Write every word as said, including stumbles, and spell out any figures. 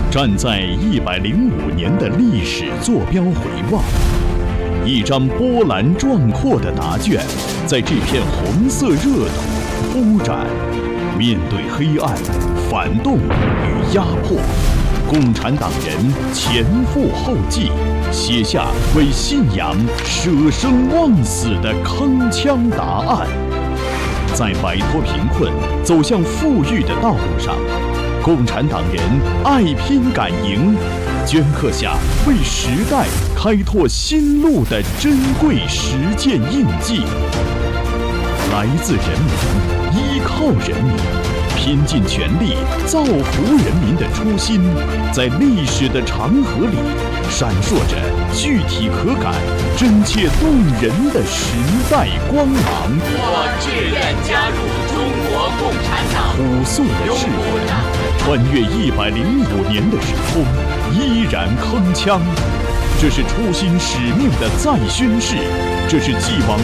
站在一百零五年的历史坐标回望，一张波澜壮阔的答卷，在这片红色热土铺展。面对黑暗、反动与压迫，共产党人前赴后继，写下为信仰舍生忘死的铿锵答案。在摆脱贫困、走向富裕的道路上，共产党人爱拼敢赢，镌刻下为时代开拓新路的珍贵实践印记。来自人民，依靠人民，拼尽全力造福人民的初心，在历史的长河里闪烁着具体可感、真切动人的时代光芒。 我志愿加入中国共产党。 朴素的誓言，穿越一百零五年的时空，依然铿锵。这是初心使命的再宣示，这是继往